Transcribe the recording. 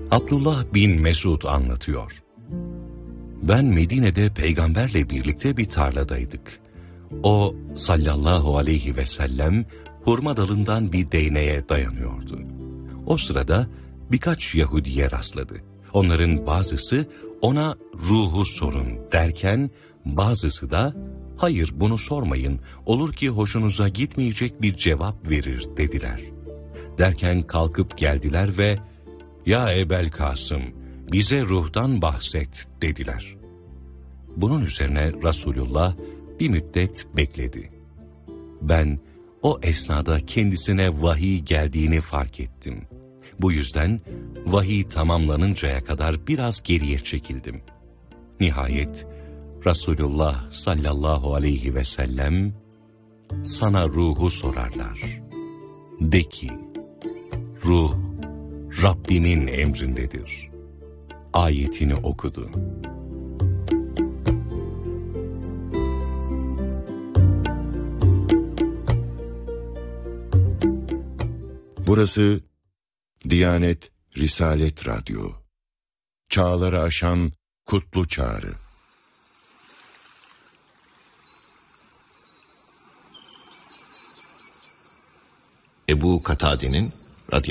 Abdullah bin Mesud anlatıyor. Ben Medine'de peygamberle birlikte bir tarladaydık. O sallallahu aleyhi ve sellem hurma dalından bir değneğe dayanıyordu. O sırada birkaç Yahudiye rastladı. Onların bazısı ona ruhu sorun derken bazısı da hayır bunu sormayın, olur ki hoşunuza gitmeyecek bir cevap verir dediler. Derken kalkıp geldiler ve ya Ebel Kasım bize ruhtan bahset dediler. Bunun üzerine Resulullah bir müddet bekledi. Ben o esnada kendisine vahiy geldiğini fark ettim. Bu yüzden vahiy tamamlanıncaya kadar biraz geriye çekildim. Nihayet Resulullah sallallahu aleyhi ve sellem sana ruhu sorarlar. De ki, ruh Rabbimin emrindedir. Ayetini okudu. Burası Diyanet Risalet Radyo. Çağları aşan kutlu çağrı. Ebu Katade'nin